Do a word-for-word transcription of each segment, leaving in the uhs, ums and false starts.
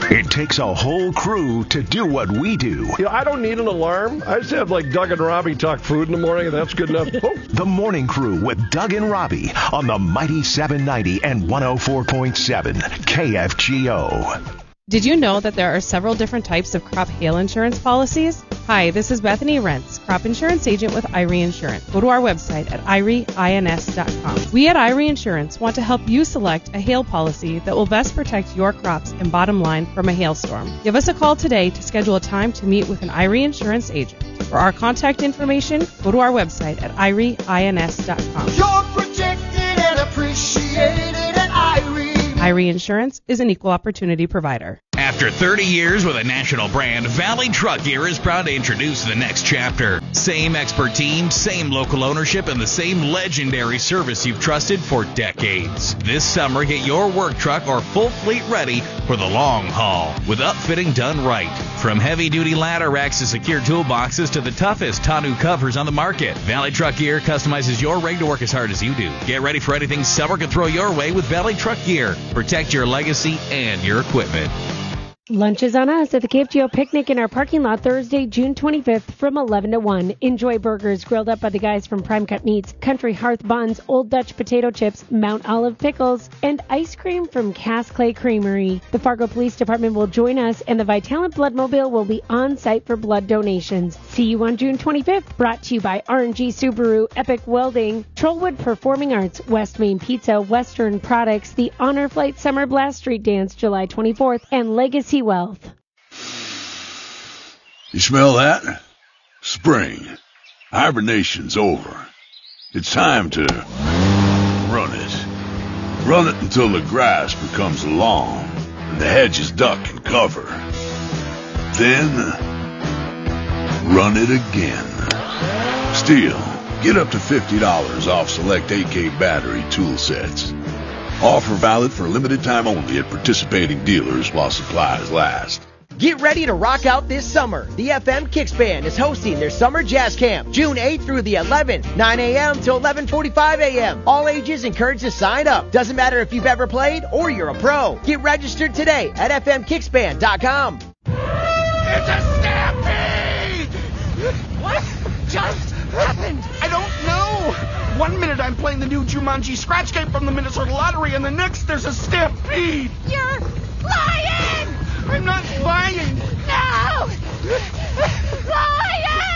It takes a whole crew to do what we do. You know, I don't need an alarm. I just have like Doug and Robbie talk food in the morning, and that's good enough. Oh. The Morning Crew with Doug and Robbie on the mighty seven ninety and one oh four point seven K F G O. Did you know that there are several different types of crop hail insurance policies? Hi, this is Bethany Rentz, crop insurance agent with I R E Insurance. Go to our website at I R E ins dot com. We at I R E Insurance want to help you select a hail policy that will best protect your crops and bottom line from a hailstorm. Give us a call today to schedule a time to meet with an I R E Insurance agent. For our contact information, go to our website at I R E ins dot com. You're protected and appreciated at I R E. I R E Insurance is an equal opportunity provider. After thirty years with a national brand, Valley Truck Gear is proud to introduce the next chapter. Same expert team, same local ownership, and the same legendary service you've trusted for decades. This summer, get your work truck or full fleet ready for the long haul with upfitting done right. From heavy-duty ladder racks to secure toolboxes to the toughest tonneau covers on the market, Valley Truck Gear customizes your rig to work as hard as you do. Get ready for anything summer can throw your way with Valley Truck Gear. Protect your legacy and your equipment. Lunch is on us at the K F G O Picnic in our parking lot Thursday, June twenty-fifth from eleven to one. Enjoy burgers grilled up by the guys from Prime Cut Meats, Country Hearth Buns, Old Dutch Potato Chips, Mount Olive Pickles, and ice cream from Cass Clay Creamery. The Fargo Police Department will join us, and the Vitalant Bloodmobile will be on site for blood donations. See you on June twenty-fifth, brought to you by R and G Subaru, Epic Welding, Trollwood Performing Arts, West Main Pizza, Western Products, the Honor Flight Summer Blast Street Dance July twenty-fourth, and Legacy Wealth. You smell that? Spring. Hibernation's over. It's time to run it. Run it until the grass becomes long and the hedges duck and cover. Then run it again. Steel, get up to fifty dollars off select A K battery tool sets. Offer valid for a limited time only at participating dealers while supplies last. Get ready to rock out this summer. The F M Kicks Band is hosting their summer jazz camp, June eighth through the eleventh, nine a.m. to eleven forty-five a.m. All ages encouraged to sign up. Doesn't matter if you've ever played or you're a pro. Get registered today at f m kicks band dot com. It's a stampede! What just happened? I don't know. One minute I'm playing the new Jumanji scratch game from the Minnesota Lottery, and the next there's a stampede. You're lying! I'm not lying. No! Lying!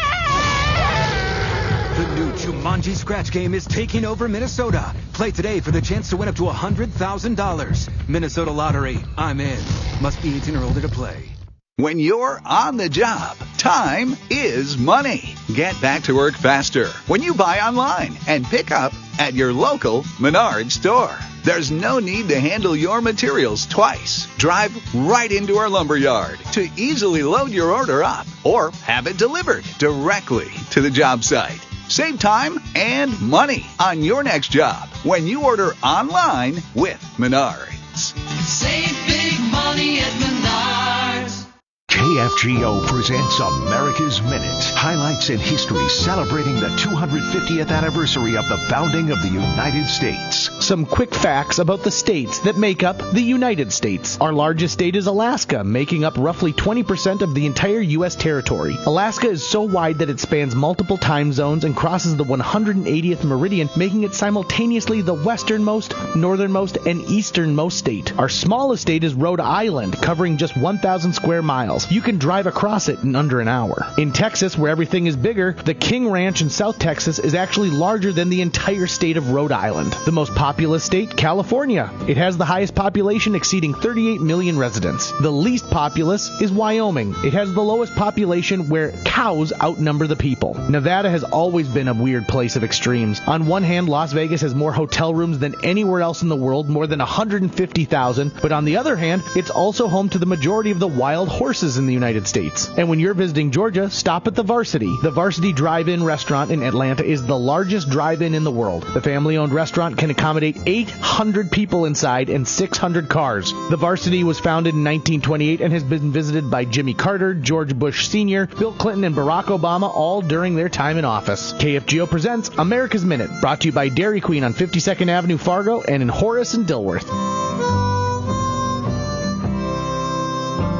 The new Jumanji scratch game is taking over Minnesota. Play today for the chance to win up to one hundred thousand dollars. Minnesota Lottery. I'm in. Must be eighteen or older to play. When you're on the job, time is money. Get back to work faster when you buy online and pick up at your local Menards store. There's no need to handle your materials twice. Drive right into our lumber yard to easily load your order up or have it delivered directly to the job site. Save time and money on your next job when you order online with Menards. Save big money at Menards. K F G O presents America's Minute. Highlights in history celebrating the two hundred fiftieth anniversary of the founding of the United States. Some quick facts about the states that make up the United States. Our largest state is Alaska, making up roughly twenty percent of the entire U S territory. Alaska is so wide that it spans multiple time zones and crosses the one hundred eightieth meridian, making it simultaneously the westernmost, northernmost, and easternmost state. Our smallest state is Rhode Island, covering just one thousand square miles. You can drive across it in under an hour. In Texas, where everything is bigger, the King Ranch in South Texas is actually larger than the entire state of Rhode Island. The most populous state, California. It has the highest population, exceeding thirty-eight million residents. The least populous is Wyoming. It has the lowest population, where cows outnumber the people. Nevada has always been a weird place of extremes. On one hand, Las Vegas has more hotel rooms than anywhere else in the world, more than one hundred fifty thousand, but on the other hand, it's also home to the majority of the wild horses in the United States. And when you're visiting Georgia, stop at the Varsity. The Varsity Drive-In restaurant in Atlanta is the largest drive-in in the world. The family-owned restaurant can accommodate eight hundred people inside and six hundred cars. The Varsity was founded in nineteen twenty-eight and has been visited by Jimmy Carter, George Bush Senior, Bill Clinton, and Barack Obama, all during their time in office. K F G O presents America's Minute, brought to you by Dairy Queen on fifty-second Avenue, Fargo, and in Horace and Dilworth.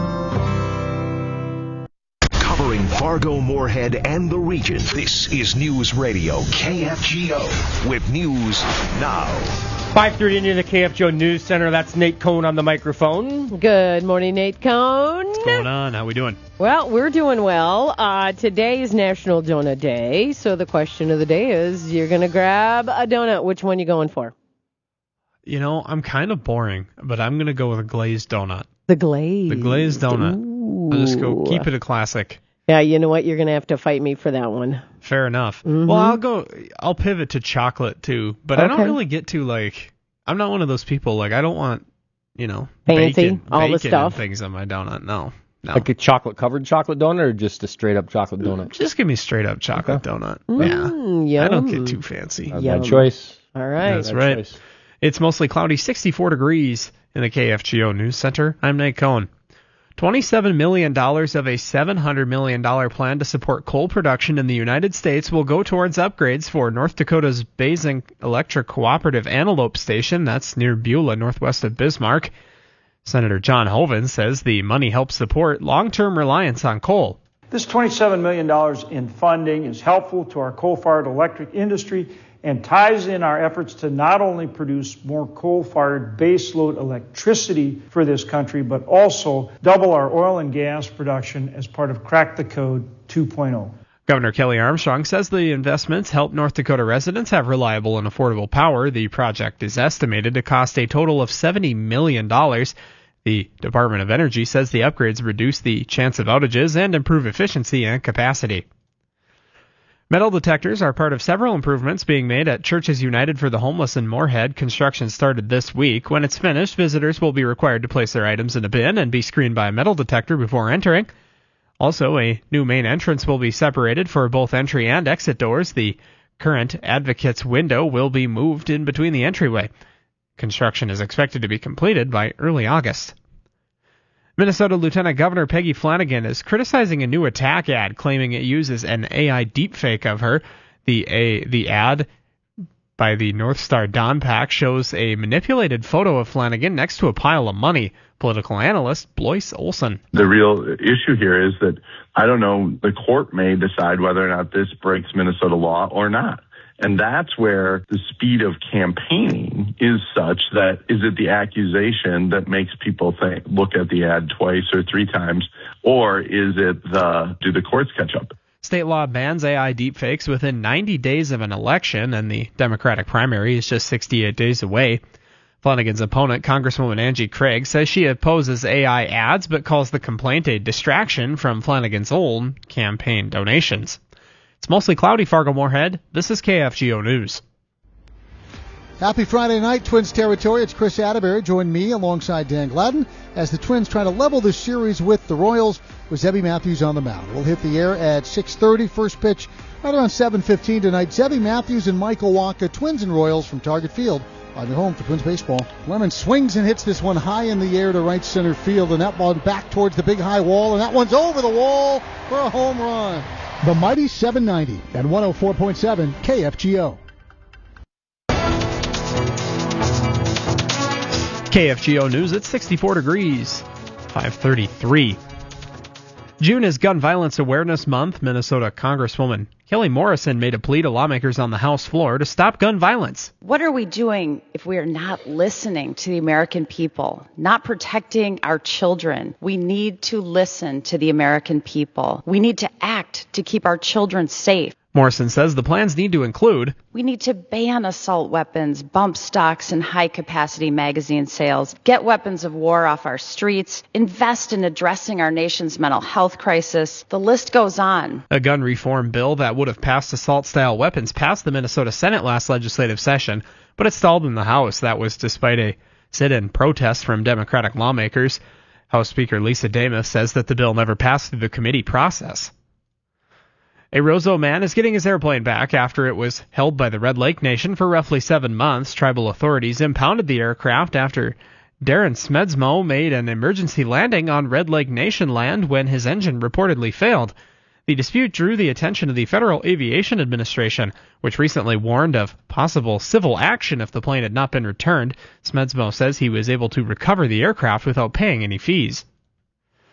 Fargo, Moorhead, and the region. This is News Radio K F G O with news now. five thirty into the K F G O News Center. That's Nate Cohn on the microphone. Good morning, Nate Cohn. What's going on? How we doing? Well, we're doing well. Uh, today is National Donut Day, so the question of the day is, you're going to grab a donut. Which one you going for? You know, I'm kind of boring, but I'm going to go with a glazed donut. The glazed. The glazed donut. Ooh. I'll just go keep it a classic. Yeah, you know what? You're going to have to fight me for that one. Fair enough. Mm-hmm. Well, I'll go, I'll pivot to chocolate too, but okay. I don't really get to like, I'm not one of those people, like I don't want, you know, fancy, bacon, all bacon the stuff. and things on my donut. No, no. Like a chocolate-covered chocolate donut or just a straight-up chocolate donut? Just give me straight-up chocolate okay. donut. Mm, yeah. Yum. I don't get too fancy. That's my choice. All right. That's Bad right. Choice. It's mostly cloudy, sixty-four degrees in the K F G O News Center. I'm Nate Cohn. twenty-seven million dollars of a seven hundred million dollars plan to support coal production in the United States will go towards upgrades for North Dakota's Basing Electric Cooperative Antelope Station. That's near Beulah, northwest of Bismarck. Senator John Hoeven says the money helps support long-term reliance on coal. This twenty-seven million dollars in funding is helpful to our coal-fired electric industry and ties in our efforts to not only produce more coal-fired baseload electricity for this country, but also double our oil and gas production as part of Crack the Code two point oh. Governor Kelly Armstrong says the investments help North Dakota residents have reliable and affordable power. The project is estimated to cost a total of seventy million dollars. The Department of Energy says the upgrades reduce the chance of outages and improve efficiency and capacity. Metal detectors are part of several improvements being made at Churches United for the Homeless in Moorhead. Construction started this week. When it's finished, visitors will be required to place their items in a bin and be screened by a metal detector before entering. Also, a new main entrance will be separated for both entry and exit doors. The current Advocates window will be moved in between the entryway. Construction is expected to be completed by early August. Minnesota Lieutenant Governor Peggy Flanagan is criticizing a new attack ad claiming it uses an A I deepfake of her. The a, the ad by the North Star Dawn PAC shows a manipulated photo of Flanagan next to a pile of money. Political analyst Blois Olson. The real issue here is that, I don't know, the court may decide whether or not this breaks Minnesota law or not. And that's where the speed of campaigning is such that, is it the accusation that makes people think, look at the ad twice or three times, or is it the, do the courts catch up? State law bans A I deepfakes within ninety days of an election, and the Democratic primary is just sixty-eight days away. Flanagan's opponent, Congresswoman Angie Craig, says she opposes A I ads, but calls the complaint a distraction from Flanagan's own campaign donations. It's mostly cloudy, Fargo-Moorhead. This is K F G O News. Happy Friday night, Twins territory. It's Chris Atterbury. Join me alongside Dan Gladden as the Twins try to level this series with the Royals with Zebby Matthews on the mound. We'll hit the air at six thirty. First pitch right around seven fifteen tonight. Zebby Matthews and Michael Wacha, Twins and Royals from Target Field on your home for Twins baseball. Lemon swings and hits this one high in the air to right center field, and that one back towards the big high wall, and that one's over the wall for a home run. The mighty seven ninety and one oh four point seven K F G O. K F G O News at sixty-four degrees, five thirty-three. June is Gun Violence Awareness Month. Minnesota Congresswoman Kelly Morrison made a plea to lawmakers on the House floor to stop gun violence. What are we doing if we are not listening to the American people, not protecting our children? We need to listen to the American people. We need to act to keep our children safe. Morrison says the plans need to include: we need to ban assault weapons, bump stocks, and high-capacity magazine sales, get weapons of war off our streets, invest in addressing our nation's mental health crisis. The list goes on. A gun reform bill that would have passed assault-style weapons passed the Minnesota Senate last legislative session, but it stalled in the House. That was despite a sit-in protest from Democratic lawmakers. House Speaker Lisa Demuth says that the bill never passed through the committee process. A Roseau man is getting his airplane back after it was held by the Red Lake Nation for roughly seven months. Tribal authorities impounded the aircraft after Darren Smedsmo made an emergency landing on Red Lake Nation land when his engine reportedly failed. The dispute drew the attention of the Federal Aviation Administration, which recently warned of possible civil action if the plane had not been returned. Smedsmo says he was able to recover the aircraft without paying any fees.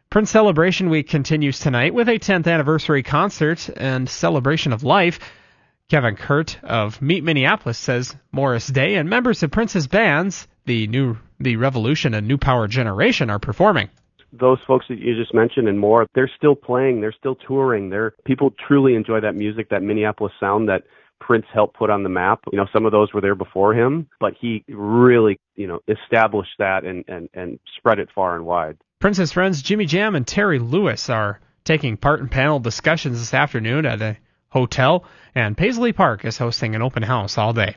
Prince Celebration Week continues tonight with a tenth anniversary concert and celebration of life. Kevin Kurt of Meet Minneapolis says Morris Day and members of Prince's bands, the new the Revolution and New Power Generation, are performing. Those folks that you just mentioned and more, they're still playing, they're still touring. They're, people truly enjoy that music, that Minneapolis sound that Prince helped put on the map. You know, some of those were there before him, but he really, you know, established that and, and, and spread it far and wide. Prince's friends Jimmy Jam and Terry Lewis are taking part in panel discussions this afternoon at a hotel, and Paisley Park is hosting an open house all day.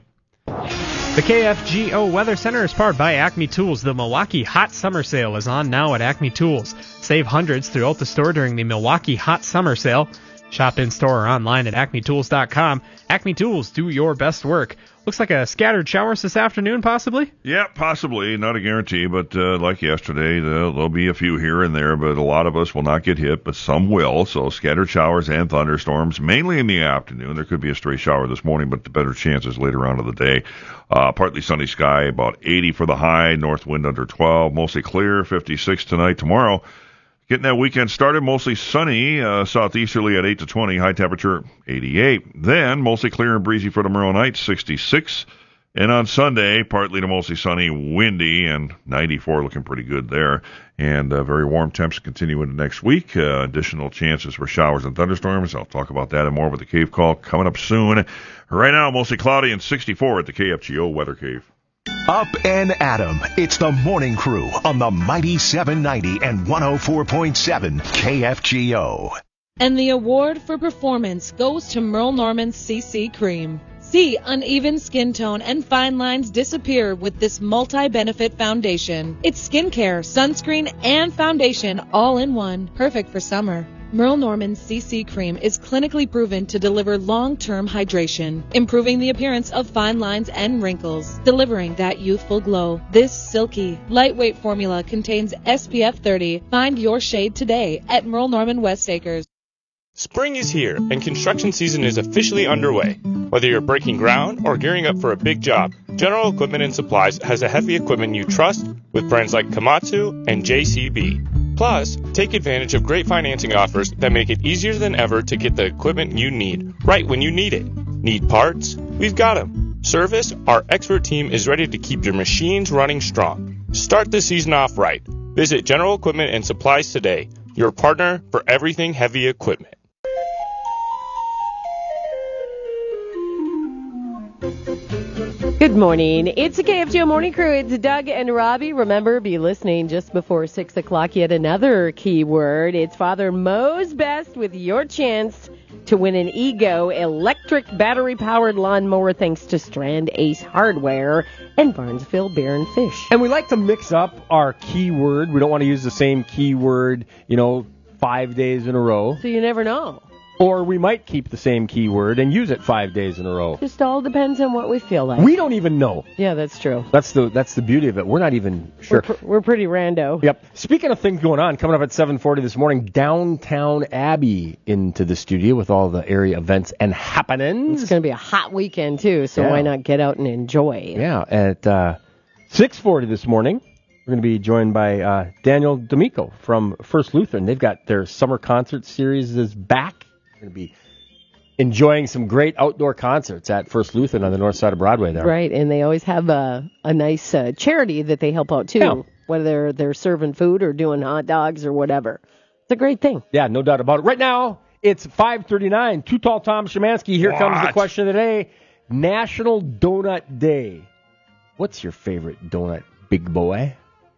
The K F G O Weather Center is powered by Acme Tools. The Milwaukee Hot Summer Sale is on now at Acme Tools. Save hundreds throughout the store during the Milwaukee Hot Summer Sale. Shop in-store or online at acme tools dot com. Acme Tools, do your best work. Looks like a scattered showers this afternoon, possibly? Yeah, possibly. Not a guarantee, but uh, like yesterday, there'll, there'll be a few here and there, but a lot of us will not get hit, but some will. So scattered showers and thunderstorms, mainly in the afternoon. There could be a stray shower this morning, but the better chances later on in the day. Uh, partly sunny sky, about eighty for the high, north wind under twelve, mostly clear, fifty-six tonight. Tomorrow, getting that weekend started, mostly sunny, uh, southeasterly at eight to twenty, high temperature eighty-eight. Then, mostly clear and breezy for tomorrow night, sixty-six. And on Sunday, partly to mostly sunny, windy, and ninety-four looking pretty good there. And uh, very warm temps continue into next week. Uh, additional chances for showers and thunderstorms. I'll talk about that and more with the Cave Call coming up soon. Right now, mostly cloudy and sixty-four at the K F G O Weather Cave. Up and Adam. It's the Morning Crew on the mighty seven ninety and one oh four point seven K F G O. And the award for performance goes to Merle Norman's C C Cream. See uneven skin tone and fine lines disappear with this multi-benefit foundation. It's skincare, sunscreen, and foundation all in one. Perfect for summer. Merle Norman's C C Cream is clinically proven to deliver long-term hydration, improving the appearance of fine lines and wrinkles, delivering that youthful glow. This silky, lightweight formula contains S P F thirty. Find your shade today at Merle Norman West Acres. Spring is here, and construction season is officially underway. Whether you're breaking ground or gearing up for a big job, General Equipment and Supplies has a heavy equipment you trust with brands like Komatsu and J C B. Plus, take advantage of great financing offers that make it easier than ever to get the equipment you need right when you need it. Need parts? We've got them. Service? Our expert team is ready to keep your machines running strong. Start the season off right. Visit General Equipment and Supplies today, your partner for everything heavy equipment. Good morning. It's the K F G O Morning Crew. It's Doug and Robbie. Remember, be listening just before six o'clock. Yet another keyword. It's Father Mo's Best with your chance to win an Ego electric battery-powered lawnmower thanks to Strand Ace Hardware and Barnesville Beer and Fish. And we like to mix up our keyword. We don't want to use the same keyword, you know, five days in a row. So you never know. Or we might keep the same keyword and use it five days in a row. Just all depends on what we feel like. We don't even know. Yeah, that's true. That's the that's the beauty of it. We're not even sure. We're, pr- we're pretty rando. Yep. Speaking of things going on, coming up at seven forty this morning, Downtown Abbey into the studio with all the area events and happenings. It's going to be a hot weekend, too, so yeah. Why not get out and enjoy? Yeah, at uh, six forty this morning, we're going to be joined by uh, Daniel D'Amico from First Lutheran. They've got their summer concert series is back. We're going to be enjoying some great outdoor concerts at First Lutheran on the north side of Broadway there. Right, and they always have a, a nice uh, charity that they help out, too, yeah. whether they're, they're serving food or doing hot dogs or whatever. It's a great thing. Yeah, no doubt about it. Right now, it's five thirty-nine. Too Tall Tom Szymanski. Here what? comes the question of the day. National Donut Day. What's your favorite donut, big boy?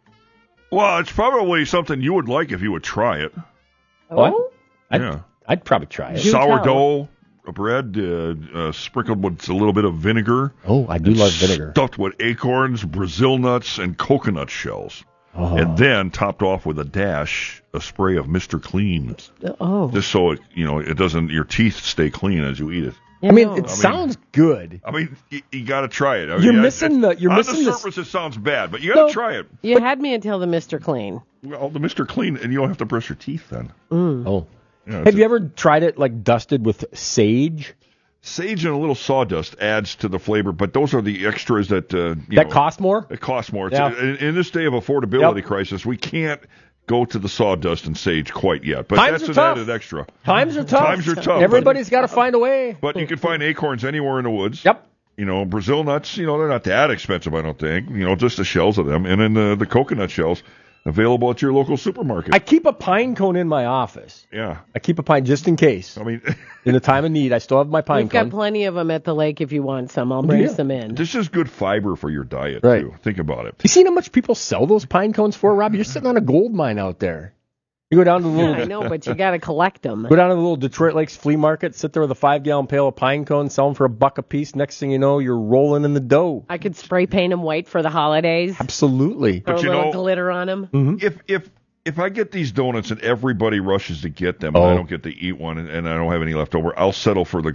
Well, it's probably something you would like if you would try it. What? I'd, yeah. I'd probably try it. Sourdough bread uh, uh, sprinkled with a little bit of vinegar. Oh, I do love vinegar. Stuffed with acorns, Brazil nuts, and coconut shells. Oh. And then topped off with a dash, a spray of Mister Clean. Oh. Just so it, you know, it doesn't, your teeth stay clean as you eat it. I mean, it I sounds mean, good. I mean, you, you got to try it. I You're mean, missing it, the. You're on missing the the surface, it sounds bad, but you got to So, try it. You but, had me until the Mister Clean. Well, the Mister Clean, and you don't have to brush your teeth then. Mm. Oh. Yeah, have you a, ever tried it like dusted with sage? Sage and a little sawdust adds to the flavor, but those are the extras that uh, you that know, cost more. It costs more. Yeah. In, in this day of affordability yep. crisis, we can't go to the sawdust and sage quite yet. But Times that's are an tough. added extra. Times are tough. Times are tough. Everybody's got to find a way. But you can find acorns anywhere in the woods. Yep. You know, Brazil nuts, you know, they're not that expensive, I don't think. You know, just the shells of them. And then the, the coconut shells available at your local supermarket. I keep a pine cone in my office. Yeah. I keep a pine just in case. I mean, in a time of need, I still have my pine We've cone. got plenty of them at the lake if you want some. I'll bring Yeah. some in. This is good fiber for your diet, Right. too. Think about it. You seen how much people sell those pine cones for, Rob? You're sitting on a gold mine out there. You go down to the Yeah, little... I know, but you got to collect them. Go down to the little Detroit Lakes flea market, sit there with a five-gallon pail of pine cones, sell them for a buck a piece. Next thing you know, you're rolling in the dough. I could spray paint them white for the holidays. Absolutely. Throw But a you little know- glitter on them. Mm-hmm. If if if I get these donuts and everybody rushes to get them, and Oh. I don't get to eat one, and, and I don't have any left over, I'll settle for the